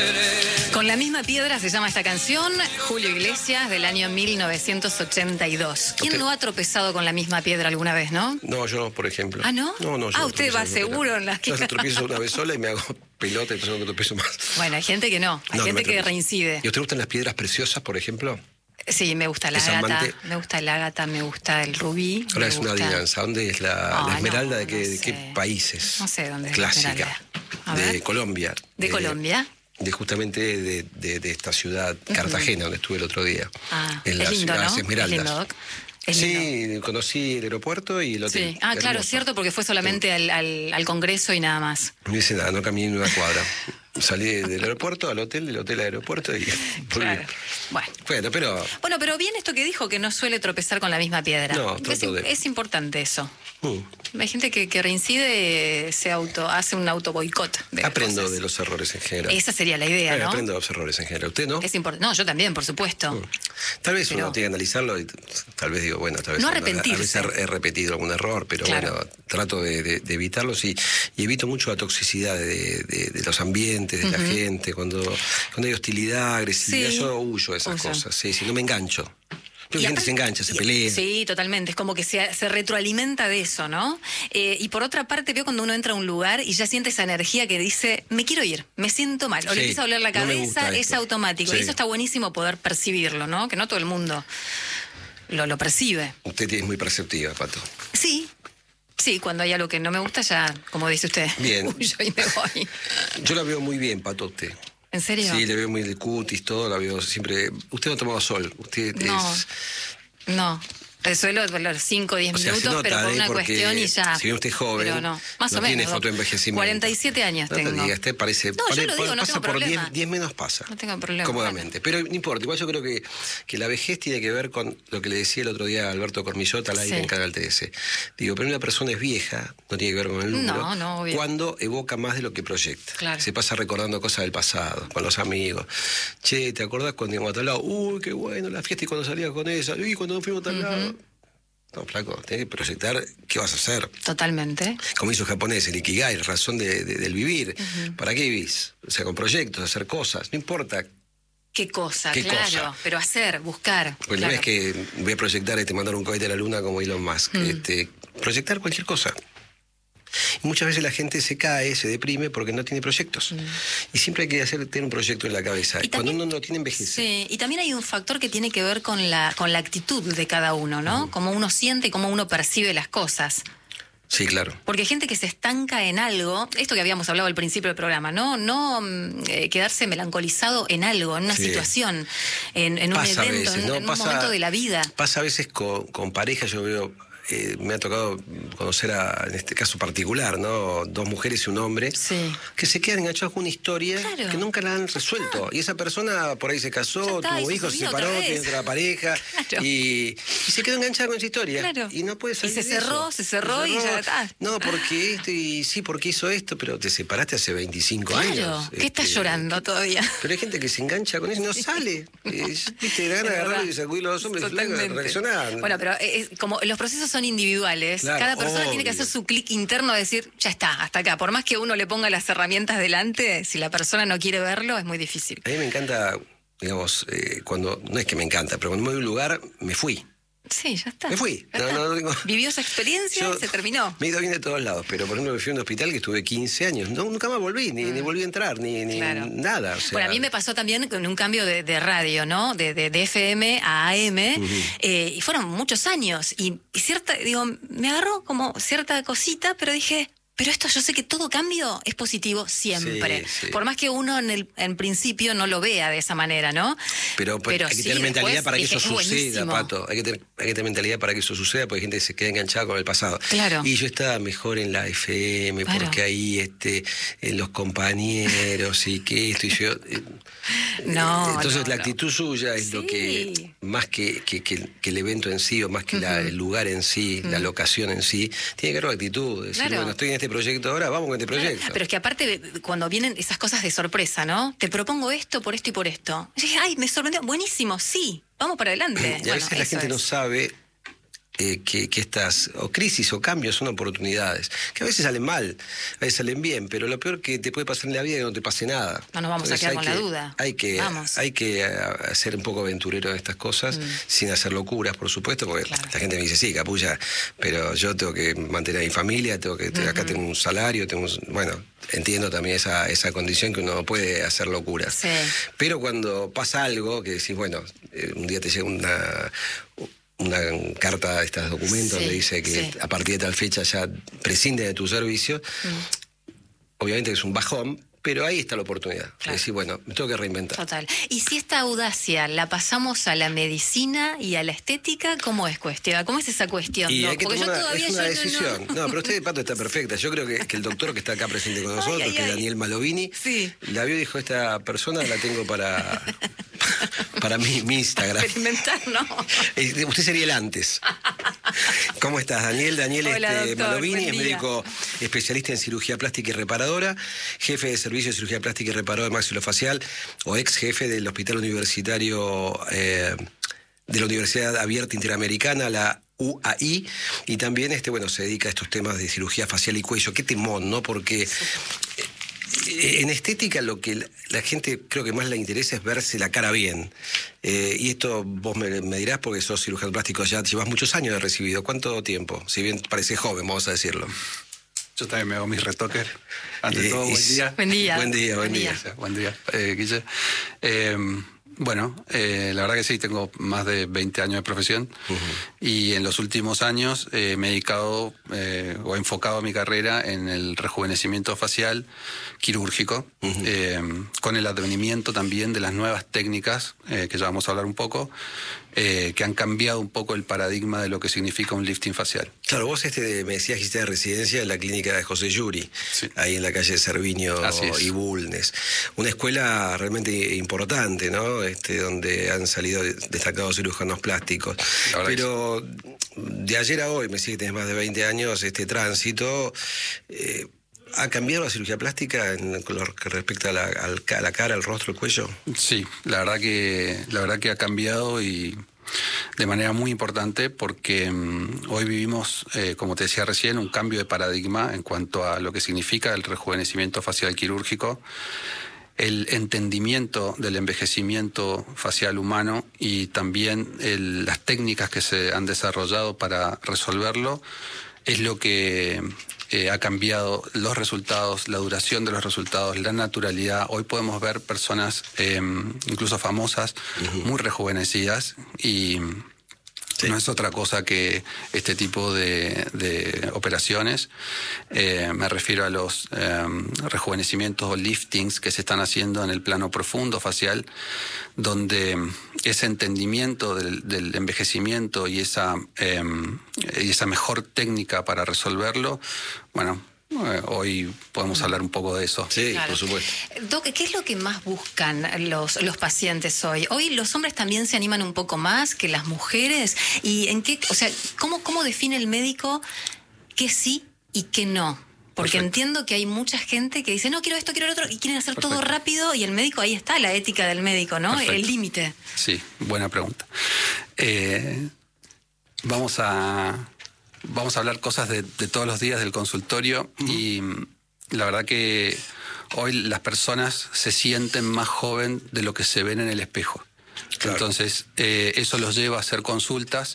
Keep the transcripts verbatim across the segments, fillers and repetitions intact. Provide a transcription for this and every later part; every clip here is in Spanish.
Con la misma piedra se llama esta canción, Julio Iglesias, del año mil novecientos ochenta y dos. ¿Quién no ha tropezado con la misma piedra alguna vez, no? No, yo, por ejemplo. ¿Ah, no? No, no, yo ah, no usted va seguro en las que... Yo se tropiezo una vez sola y me hago pelota y después no tropiezo más. Bueno, hay gente que no, hay No, no gente me que tropiezo. reincide. ¿Y a usted le gustan las piedras preciosas, por ejemplo? Sí, me gusta la Es ágata, amante. me gusta el ágata, me gusta el rubí. Ahora me es una gusta- adivinanza. ¿Dónde es la, Ah, la esmeralda? no, ¿De, qué, no de qué sé. países? No sé dónde es la Clásica. esmeralda. A De ver. Colombia. ¿De Colombia? De justamente de, de, de esta ciudad, Cartagena, donde estuve el otro día. Ah, en es las, lindo, las ¿no? Esmeraldas. Es lindo, Doc. Es lindo. Sí, conocí el aeropuerto y el hotel. Sí. Ah, claro, Hermoso. cierto, porque fue solamente al, al, al Congreso y nada más. No hice nada, no caminé ni una cuadra. Salí del aeropuerto al hotel, del hotel al aeropuerto y... Claro. Bueno. Bueno, pero... Bueno, pero bien esto que dijo, que no suele tropezar con la misma piedra. No, es, trato de- es importante eso. mm, Hay gente que, que reincide, se auto, hace un auto boicot. De las aprendo cosas. de los errores en general. Esa sería la idea, Eh, ¿no? Aprendo de los errores en general. ¿Usted no? Es importante. No, yo también, por supuesto. Mm. Tal vez Pero- uno tiene que analizarlo y t- tal vez digo, bueno, tal vez No uno- arrepentirse. a veces he repetido algún error, pero Claro. bueno, trato de, de- de evitarlos y, y evito mucho la toxicidad de, de- de los ambientes, de la gente, cuando, cuando hay hostilidad, agresividad, Sí. yo huyo de esas Huyo. cosas, sí, sí, no me engancho. Yo Y la gente aparte- se engancha, se y- pelea. Sí, totalmente. Es como que se, se retroalimenta de eso, ¿no? Eh, y por otra parte, veo cuando uno entra a un lugar y ya siente esa energía que dice, me quiero ir, me siento mal. O Sí, le empieza a doler la no me cabeza, gusta es esto. automático. Sí. Y eso está buenísimo poder percibirlo, ¿no? Que no todo el mundo lo, lo percibe. Usted es muy perceptiva, Pato. Sí. Sí, cuando hay algo que no me gusta, ya, como dice usted, Bien. huyo y me voy. Yo la veo muy bien, Pato, usted. ¿En serio? Sí, le veo muy de cutis, todo, la veo siempre... Usted no ha tomado sol, usted No. es... No. Resuelvo los cinco o diez O sea, se minutos, nota, pero por ¿eh? una Porque cuestión y ya. si bien usted es joven, Pero no, más no o menos. tiene Doc. fotoenvejecimiento. cuarenta y siete años No te tengo. digas, usted parece... No, yo pare- lo digo, no pasa tengo por problema. diez menos pasa. No tengo problema. Cómodamente. Pero no importa, igual yo creo que, que la vejez tiene que ver con lo que le decía el otro día a Alberto Cormillota al aire Sí. en Canal T S. Digo, pero una persona es vieja, no tiene que ver con el número, No, no, obvio. cuando evoca más de lo que proyecta. Claro. Se pasa recordando cosas del pasado, con los amigos. Che, ¿te acordás cuando íbamos a tal lado? Uy, qué bueno, la fiesta y cuando salías con ella. Uy, cuando nos fuimos a tal lado. No, flaco, tenés que proyectar qué vas a hacer. Totalmente. Como hizo el japonés, el Ikigai, la razón de, de- del vivir. ¿Para qué vivís? O sea, con proyectos, hacer cosas. No importa. ¿Qué cosa? ¿Qué claro. cosa? Pero hacer, buscar. Porque claro. no es que voy a proyectar este, mandar un cohete a la luna como Elon Musk. Este, proyectar cualquier cosa. Y muchas veces la gente se cae, se deprime porque no tiene proyectos. Y siempre hay que hacer, tener un proyecto en la cabeza. Y Cuando también- uno no tiene, envejece. Sí, y también hay un factor que tiene que ver con la, con la actitud de cada uno, ¿no? Cómo uno siente y cómo uno percibe las cosas. Sí, claro. Porque hay gente que se estanca en algo, esto que habíamos hablado al principio del programa, no, no mm, eh, quedarse melancolizado en algo, en una Sí. situación, en, en un Pasa a evento, veces, en, ¿no? en un Pasa- momento de la vida. Pasa a veces con, con pareja, yo veo, eh, me ha tocado conocer a, en este caso particular, ¿no? Dos mujeres y un hombre, Sí. que se quedan enganchados con una historia Claro. que nunca la han resuelto. Y esa persona por ahí se Ya casó, está, tuvo hizo hijos, su se vida separó, otra vez. tiene otra pareja, Claro. y, y se quedó enganchada con esa historia. Claro. Y no puede Y salir se de cerró, eso. se cerró y ya está. No, porque esto, y sí, porque hizo esto, pero te separaste hace veinticinco Claro, años. ¿qué estás Este, llorando todavía? Pero hay gente que se engancha con eso y no sale. Es, Viste, de ganas de Es agarrarlo verdad. y sacudirlo a los hombres. Flaco, Totalmente. reaccionar. Bueno, pero eh, eh, como los procesos son individuales, Claro, cada persona tiene que obvio. hacer su clic interno de decir, ya está, hasta acá. Por más que uno le ponga las herramientas delante, si la persona no quiere verlo, es muy difícil. A mí me encanta, digamos, eh, cuando, no es que me encanta, pero cuando me voy a un lugar, me fui. Sí, ya está. Me fui. Ya No, está. no, no tengo- Vivió esa experiencia Yo y se terminó. Me he ido bien de todos lados, pero por ejemplo me fui a un hospital que estuve quince años. No, nunca más volví, ni, ni volví a entrar, ni, ni Claro. nada. O sea, Bueno, a mí me pasó también con un cambio de, de radio, ¿no? De, de, de F M a A M, eh, y fueron muchos años. Y, y cierta, digo, me agarró como cierta cosita, pero dije, pero esto yo sé que todo cambio es positivo siempre. Sí, sí. Por más que uno en el en principio no lo vea de esa manera, ¿no? Pero, pues, hay que sí, tener mentalidad después para que dije, eso "Es suceda, buenísimo". Pato. Hay que, tener, hay que tener mentalidad para que eso suceda, porque hay gente que se queda enganchada con el pasado. Claro. Y yo estaba mejor en la F M, Claro. porque ahí este, eh, los compañeros y que esto y yo. eh, No, eh, Entonces no, la no. actitud suya es lo Sí. que, más que, que, que- que el evento en sí, o más que la- el lugar en sí, la locación en sí, tiene que ver con la actitud. Decir, Claro. bueno, estoy en este proyecto ahora, vamos con este proyecto. Pero es que aparte, cuando vienen esas cosas de sorpresa, ¿no? Te propongo esto, por esto y por esto. Y dije, ay, me sorprendió. Buenísimo, sí, vamos para adelante. Y a Bueno, veces la eso gente es. no sabe eh, que, que estas o crisis o cambios son oportunidades, que a veces salen mal, a veces salen bien, pero lo peor que te puede pasar en la vida es que no te pase nada. No nos vamos Entonces, a quedar con que, la duda. Hay que, vamos. hay que ser un poco aventurero en estas cosas, mm. sin hacer locuras, por supuesto, porque claro. la gente me dice, sí, Capulla, pero yo tengo que mantener a mi familia, tengo que uh-huh. acá tengo un salario, tengo un, bueno, entiendo también esa, esa condición que uno no puede hacer locuras. Sí. Pero cuando pasa algo, que decís, bueno, eh, un día te llega una... una carta de estos documentos sí, donde dice que sí. a partir de tal fecha ya prescinde de tu servicio, mm. obviamente es un bajón, pero ahí está la oportunidad. Claro. Es decir, bueno, me tengo que reinventar. Total. Y si esta audacia la pasamos a la medicina y a la estética, ¿cómo es cuestión? ¿Cómo es esa cuestión? Y no, hay que porque tomar yo una, todavía es una yo decisión. No, no, pero usted, Pato, está perfecta. Yo creo que, que el doctor que está acá presente con nosotros, ay, ay, que es Daniel Malovini, sí. la vio y dijo, esta persona la tengo para... para mi, mi Instagram. Experimentar, no. Usted sería el antes. ¿Cómo estás, Daniel? Daniel Hola, este, doctor, Malovini es médico especialista en cirugía plástica y reparadora, jefe de servicio de cirugía plástica y reparadora maxilofacial, o ex jefe del Hospital Universitario eh, de la Universidad Abierta Interamericana, la U A I, y también este, bueno, se dedica a estos temas de cirugía facial y cuello. Qué temón, ¿no? Porque... Eh, en estética lo que la, la gente creo que más le interesa es verse la cara bien. Eh, y esto vos me, me dirás porque sos cirujano plástico, ya llevas muchos años de recibido. ¿Cuánto tiempo? Si bien parece joven, vamos a decirlo. Yo también me hago mis retoques. Ante eh, todo, buen día. Buen día. Buen día, buen día. día. Buen día, eh, Guille. Eh, Bueno, eh, la verdad que sí, tengo más de veinte años de profesión uh-huh. y en los últimos años eh, me he dedicado eh, o he enfocado mi carrera en el rejuvenecimiento facial quirúrgico, uh-huh. eh, con el advenimiento también de las nuevas técnicas, eh, que ya vamos a hablar un poco, eh, que han cambiado un poco el paradigma de lo que significa un lifting facial. Claro, vos este me decías que hiciste de residencia en la clínica de José Yuri, sí. ahí en la calle Cerviño y Bulnes. Una escuela realmente importante, ¿no? Este, donde han salido destacados cirujanos plásticos. Pero de ayer a hoy, me sigue que tenés más de veinte años, este tránsito... Eh, ¿Ha cambiado la cirugía plástica en lo que respecta a la, a la cara, al rostro, el cuello? Sí, la verdad que la verdad que ha cambiado y de manera muy importante porque um, hoy vivimos, eh, como te decía recién, un cambio de paradigma en cuanto a lo que significa el rejuvenecimiento facial quirúrgico, el entendimiento del envejecimiento facial humano y también el, las técnicas que se han desarrollado para resolverlo es lo que... Eh, ha cambiado los resultados, la duración de los resultados, la naturalidad. Hoy podemos ver personas, eh, incluso famosas, uh-huh. muy rejuvenecidas y sí. no es otra cosa que este tipo de, de operaciones. Eh, me refiero a los eh, rejuvenecimientos o liftings que se están haciendo en el plano profundo facial, donde ese entendimiento del, del envejecimiento y esa, eh, y esa mejor técnica para resolverlo, bueno, eh, hoy podemos hablar un poco de eso. Sí, claro. Por supuesto. Doc, ¿qué es lo que más buscan los, los pacientes hoy? Hoy los hombres también se animan un poco más que las mujeres. ¿Y en qué, o sea, cómo, cómo define el médico qué sí y qué no? Porque Perfecto. Entiendo que hay mucha gente que dice, no, quiero esto, quiero lo otro, y quieren hacer Perfecto. Todo rápido, y el médico, ahí está, la ética del médico, ¿no? Perfecto. El límite. Sí, buena pregunta. Eh, vamos a vamos a hablar cosas de, de todos los días del consultorio, uh-huh. y la verdad que hoy las personas se sienten más joven de lo que se ven en el espejo. Claro. Entonces, eh, eso los lleva a hacer consultas.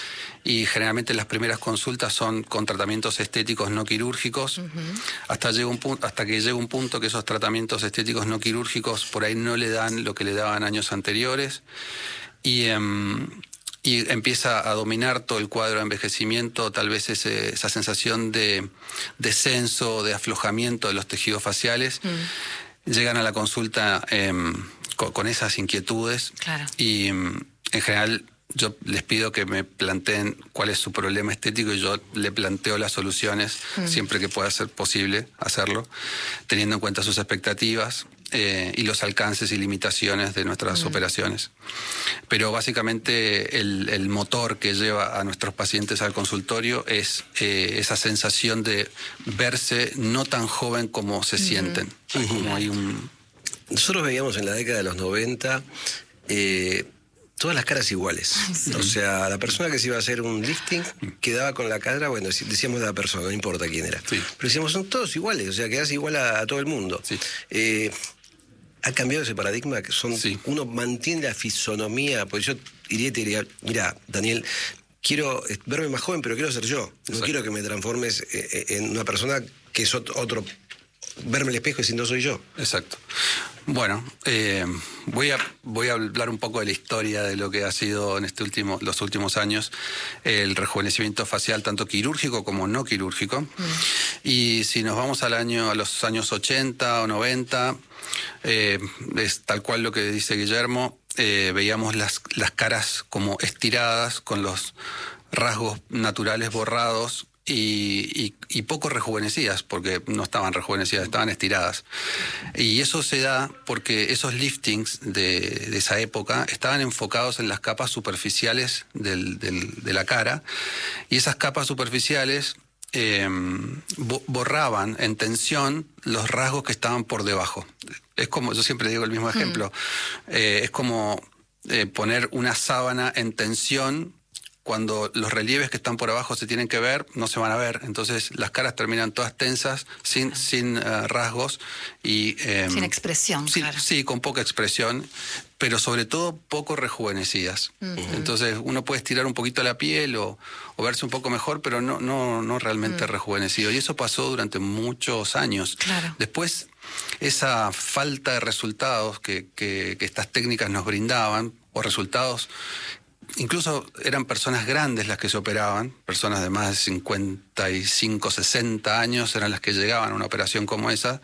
Y generalmente las primeras consultas son con tratamientos estéticos no quirúrgicos, uh-huh. hasta, llega un pu- hasta que llega un punto que esos tratamientos estéticos no quirúrgicos por ahí no le dan lo que le daban años anteriores, y, um, y empieza a dominar todo el cuadro de envejecimiento, tal vez ese, esa sensación de descenso, de aflojamiento de los tejidos faciales. Uh-huh. Llegan a la consulta um, con, con esas inquietudes, claro. y um, en general... Yo les pido que me planteen cuál es su problema estético y yo le planteo las soluciones mm. siempre que pueda ser posible hacerlo, teniendo en cuenta sus expectativas eh, y los alcances y limitaciones de nuestras mm. operaciones. Pero básicamente el, el motor que lleva a nuestros pacientes al consultorio es eh, esa sensación de verse no tan joven como se mm. sienten. Mm. Como hay un... Nosotros veíamos en la década de los noventa... Eh, todas las caras iguales. Sí. O sea, la persona que se iba a hacer un lifting quedaba con la cara, bueno, decíamos de la persona, no importa quién era. Sí. Pero decíamos, son todos iguales, o sea, quedás igual a, a todo el mundo. Sí. Eh, ha cambiado ese paradigma, que son sí. uno mantiene la fisonomía, porque yo iría y te diría, mira, Daniel, quiero verme más joven, pero quiero ser yo. No Exacto. quiero que me transformes en una persona que es otro, verme el espejo y decir, no soy yo. Exacto. Bueno, eh, voy a voy a hablar un poco de la historia de lo que ha sido en este último, los últimos años el rejuvenecimiento facial, tanto quirúrgico como no quirúrgico. Mm. Y si nos vamos al año, a los años ochenta o noventa, eh, es tal cual lo que dice Guillermo, eh, veíamos las, las caras como estiradas, con los rasgos naturales borrados, Y, y, y poco rejuvenecidas, porque no estaban rejuvenecidas, estaban estiradas. Y eso se da porque esos liftings de, de esa época estaban enfocados en las capas superficiales del, del, de la cara, y esas capas superficiales eh, borraban en tensión los rasgos que estaban por debajo. Es como, yo siempre digo el mismo ejemplo, mm. eh, es como eh, poner una sábana en tensión. Cuando los relieves que están por abajo se tienen que ver, no se van a ver. Entonces las caras terminan todas tensas, sin, claro. sin uh, rasgos. y eh, Sin expresión, sí, claro. Sí, con poca expresión, pero sobre todo poco rejuvenecidas. Uh-huh. Entonces uno puede estirar un poquito la piel o, o verse un poco mejor, pero no, no, no realmente uh-huh. rejuvenecido. Y eso pasó durante muchos años. Claro. Después, esa falta de resultados que, que, que estas técnicas nos brindaban, o resultados... Incluso eran personas grandes las que se operaban, personas de más de cincuenta y cinco, sesenta años eran las que llegaban a una operación como esa,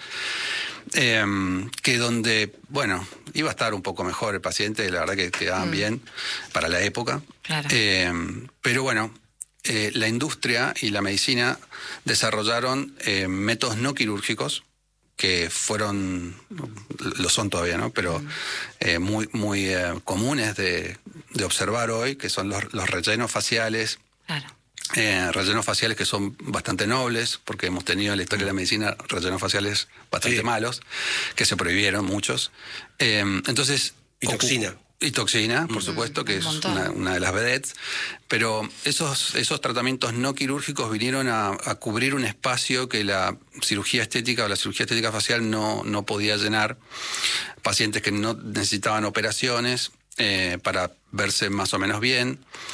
eh, que donde, bueno, iba a estar un poco mejor el paciente, la verdad que quedaban mm. bien para la época. Claro. Eh, pero bueno, eh, la industria y la medicina desarrollaron eh, métodos no quirúrgicos, que fueron, lo son todavía, ¿no? Pero eh, muy, muy eh, comunes de, de observar hoy, que son los, los rellenos faciales. Claro. Eh, rellenos faciales que son bastante nobles, porque hemos tenido en la historia de la medicina rellenos faciales bastante sí. malos, que se prohibieron muchos. Eh, entonces... Y toxina. Y toxina, por mm, supuesto, que es una, una de las vedettes. Pero esos, esos tratamientos no quirúrgicos vinieron a, a cubrir un espacio que la cirugía estética o la cirugía estética facial no, no podía llenar. Pacientes que no necesitaban operaciones eh, para verse más o menos bien.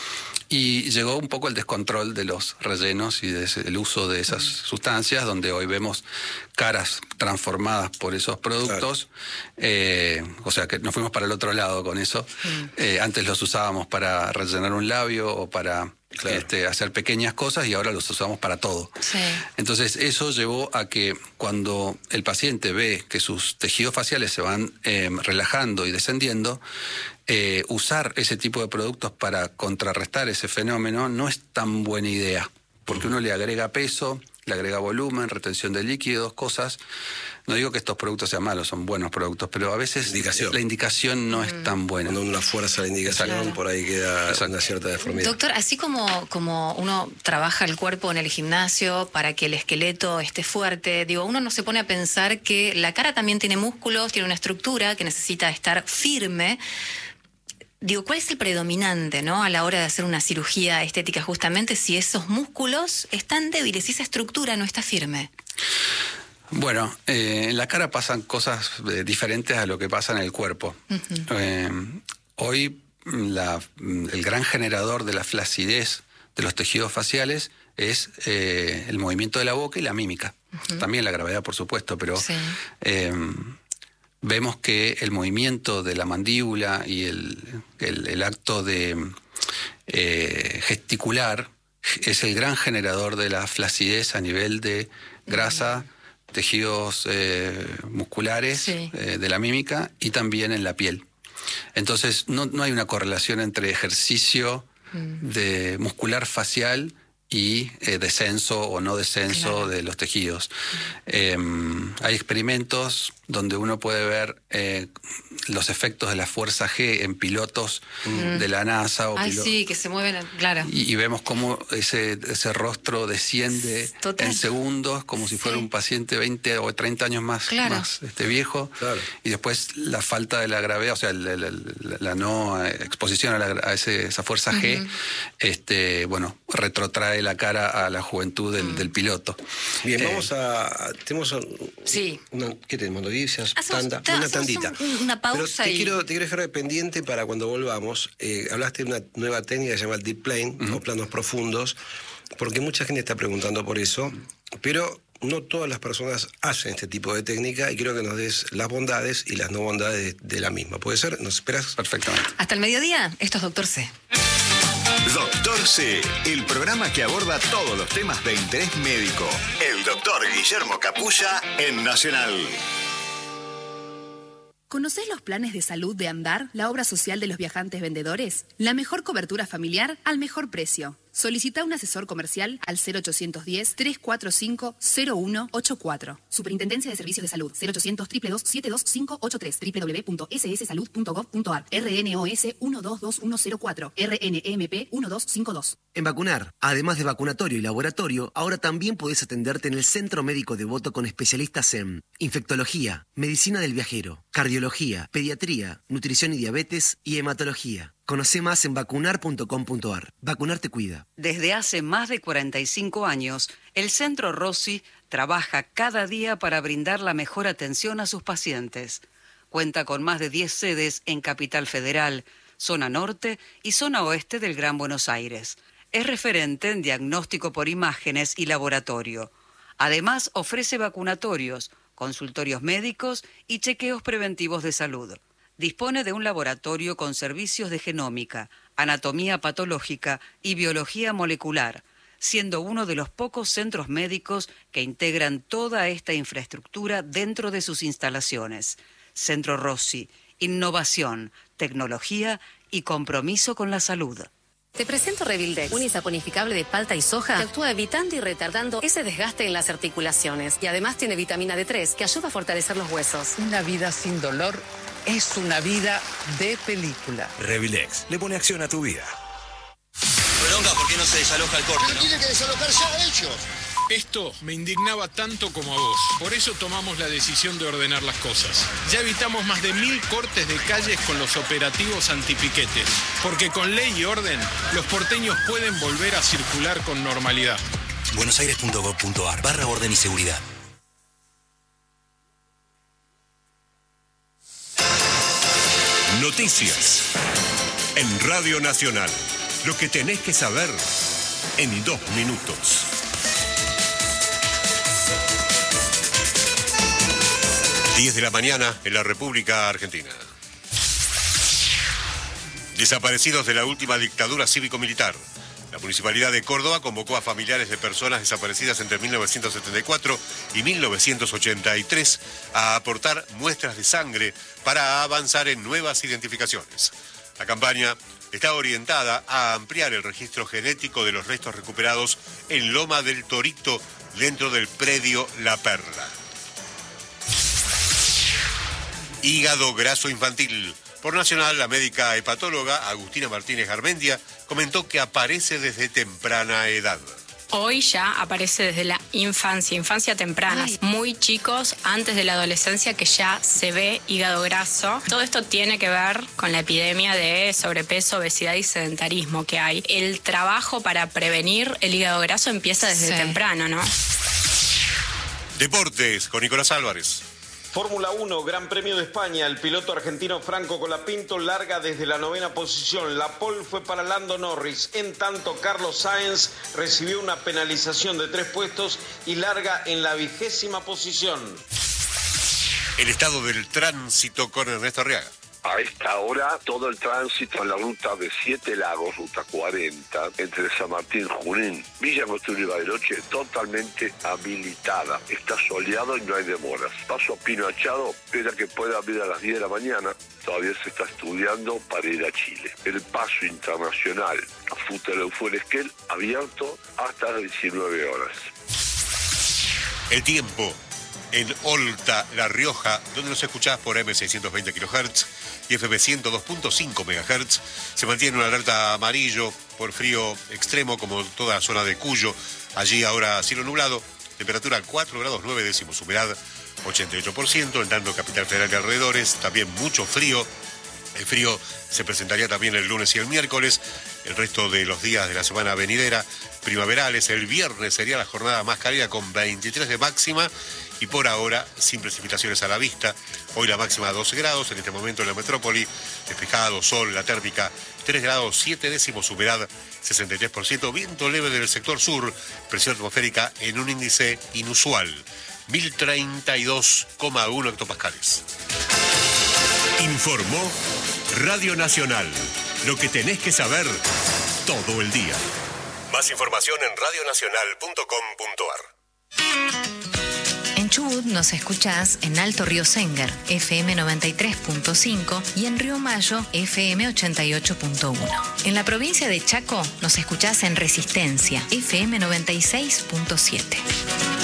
Y llegó un poco el descontrol de los rellenos y del uso de esas mm. sustancias, donde hoy vemos caras transformadas por esos productos. Claro. Eh, o sea, que nos fuimos para el otro lado con eso. Mm. Eh, antes los usábamos para rellenar un labio o para claro. este, hacer pequeñas cosas, y ahora los usamos para todo. Sí. Entonces eso llevó a que cuando el paciente ve que sus tejidos faciales se van eh, relajando y descendiendo, Eh, usar ese tipo de productos para contrarrestar ese fenómeno no es tan buena idea, porque uno le agrega peso, le agrega volumen, retención de líquidos, cosas. No digo que estos productos sean malos, son buenos productos, pero a veces indicación. la indicación no mm. es tan buena. Cuando uno fuerza la indicación, claro. por ahí queda Exacto. una cierta deformidad. Doctor, así como, como uno trabaja el cuerpo en el gimnasio para que el esqueleto esté fuerte, digo, uno no se pone a pensar que la cara también tiene músculos, tiene una estructura que necesita estar firme. Digo, ¿cuál es el predominante, ¿no? A la hora de hacer una cirugía estética, justamente si esos músculos están débiles, si esa estructura no está firme? Bueno, eh, en la cara pasan cosas eh, diferentes a lo que pasa en el cuerpo. Uh-huh. Eh, hoy la, el gran generador de la flacidez de los tejidos faciales es eh, el movimiento de la boca y la mímica. Uh-huh. También la gravedad, por supuesto, pero... Sí. Eh, vemos que el movimiento de la mandíbula y el, el, el acto de eh, gesticular es el gran generador de la flacidez a nivel de grasa, mm. tejidos eh, musculares, sí. eh, de la mímica, y también en la piel. Entonces no, no hay una correlación entre ejercicio mm. de muscular facial y eh, descenso o no descenso claro. de los tejidos. Eh, hay experimentos donde uno puede ver eh, los efectos de la fuerza G en pilotos mm. de la NASA. O Ay, pilo- sí, que se mueven, claro. Y, y vemos cómo ese, ese rostro desciende Total. en segundos, como si fuera Sí. un paciente veinte o treinta años más, Claro. más este, viejo. Claro. Y después la falta de la gravedad, o sea, la, la, la, la no exposición a, la, a ese, esa fuerza G, uh-huh. este, bueno, retrotrae la cara a la juventud del, uh-huh. del piloto. Bien, eh, vamos a... Tenemos sí. una, ¿qué tenemos? Noticias, hacemos, tanda, ta, una tandita. Un, una pausa. Pero te, y... quiero, te quiero dejar pendiente para cuando volvamos. Eh, hablaste de una nueva técnica que se llama el Deep Plane, uh-huh. o planos profundos, porque mucha gente está preguntando por eso, pero no todas las personas hacen este tipo de técnica y quiero que nos des las bondades y las no bondades de, de la misma. ¿Puede ser? ¿Nos esperas? Perfectamente. Hasta el mediodía, esto es Doctor C. Doctor C, el programa que aborda todos los temas de interés médico. El doctor Guillermo Capulla en Nacional. ¿Conocés los planes de salud de Andar, la obra social de los viajantes vendedores? La mejor cobertura familiar al mejor precio. Solicita un asesor comercial al cero ochocientos diez, trescientos cuarenta y cinco, cero uno ochenta y cuatro. Superintendencia de Servicios de Salud cero ochocientos, dos dos dos, siete dos cinco ocho tres, doble u doble u doble u punto ese ese salud punto gov punto a r, R N O S uno dos dos uno cero cuatro, R N M P uno dos cinco dos. En Vacunar, además de vacunatorio y laboratorio, ahora también podés atenderte en el Centro Médico Devoto con especialistas en infectología, medicina del viajero, cardiología, pediatría, nutrición y diabetes y hematología. Conocé más en vacunar punto com punto a r. Vacunar te cuida. Desde hace más de cuarenta y cinco años, el Centro Rossi trabaja cada día para brindar la mejor atención a sus pacientes. Cuenta con más de diez sedes en Capital Federal, zona norte y zona oeste del Gran Buenos Aires. Es referente en diagnóstico por imágenes y laboratorio. Además, ofrece vacunatorios, consultorios médicos y chequeos preventivos de salud. Dispone de un laboratorio con servicios de genómica, anatomía patológica y biología molecular, siendo uno de los pocos centros médicos que integran toda esta infraestructura dentro de sus instalaciones. Centro Rossi, innovación, tecnología y compromiso con la salud. Te presento Revildex, un isaponificable de palta y soja que actúa evitando y retardando ese desgaste en las articulaciones. Y además tiene vitamina D tres que ayuda a fortalecer los huesos. Una vida sin dolor es una vida de película. Revildex le pone acción a tu vida. Bronca, ¿por qué no se desaloja el corte? Pero ¿no? tiene que desalojar ya ellos. Esto me indignaba tanto como a vos. Por eso tomamos la decisión de ordenar las cosas. Ya evitamos más de mil cortes de calles con los operativos antipiquetes. Porque con ley y orden, los porteños pueden volver a circular con normalidad. buenosaires punto gov punto a r barra orden y seguridad. Noticias en Radio Nacional. Lo que tenés que saber en dos minutos. diez de la mañana en la República Argentina. Desaparecidos de la última dictadura cívico-militar. La Municipalidad de Córdoba convocó a familiares de personas desaparecidas entre mil novecientos setenta y cuatro y mil novecientos ochenta y tres a aportar muestras de sangre para avanzar en nuevas identificaciones. La campaña está orientada a ampliar el registro genético de los restos recuperados en Loma del Torito, dentro del predio La Perla. Hígado graso infantil. Por Nacional, la médica hepatóloga Agustina Martínez Garmendia comentó que aparece desde temprana edad. Hoy ya aparece desde la infancia, infancia temprana, Ay. muy chicos, antes de la adolescencia, que ya se ve hígado graso. Todo esto tiene que ver con la epidemia de sobrepeso, obesidad y sedentarismo que hay. El trabajo para prevenir el hígado graso empieza desde sí. temprano, ¿no? Deportes con Nicolás Álvarez. Fórmula uno, Gran Premio de España. El piloto argentino Franco Colapinto larga desde la novena posición. La pole fue para Lando Norris. En tanto, Carlos Sainz recibió una penalización de tres puestos y larga en la vigésima posición. El estado del tránsito con Ernesto Arriaga. A esta hora, todo el tránsito en la ruta de Siete Lagos, ruta cuarenta, entre San Martín, Junín, Villa Angostura y Bariloche, totalmente habilitada. Está soleado y no hay demoras. Paso a Pino Achado, espera que pueda abrir a las diez de la mañana. Todavía se está estudiando para ir a Chile. El paso internacional a Futaleufú-Esquel, abierto hasta las diecinueve horas. El tiempo en Olta, La Rioja, donde nos escuchás por eme seiscientos veinte kilohertz y efe eme ciento dos punto cinco megahertz. Se mantiene una alerta amarillo por frío extremo, como toda la zona de Cuyo. Allí ahora cielo nublado, temperatura cuatro grados nueve décimos, humedad ochenta y ocho por ciento, en tanto Capital Federal y alrededores, también mucho frío. El frío se presentaría también el lunes y el miércoles, el resto de los días de la semana venidera, primaverales. El viernes sería la jornada más cálida con veintitrés de máxima y por ahora sin precipitaciones a la vista. Hoy la máxima doce grados, en este momento en la metrópoli, despejado, sol, la térmica tres grados siete décimos, humedad sesenta y tres por ciento, viento leve del sector sur, presión atmosférica en un índice inusual, mil treinta y dos coma uno hectopascales. Informó Radio Nacional. Lo que tenés que saber todo el día. Más información en radio nacional punto com punto a r. En Chubut nos escuchás en Alto Río Senguer, efe eme noventa y tres punto cinco, y en Río Mayo, efe eme ochenta y ocho punto uno. En la provincia de Chaco nos escuchás en Resistencia, efe eme noventa y seis punto siete.